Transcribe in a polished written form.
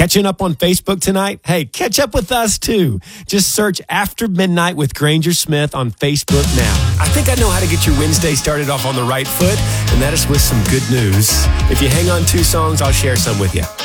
Catching up on Facebook tonight? Hey, catch up with us too. Just search After Midnight with Granger Smith on Facebook now. I think I know how to get your Wednesday started off on the right foot, and that is with some good news. If you hang on 2 songs, I'll share some with you.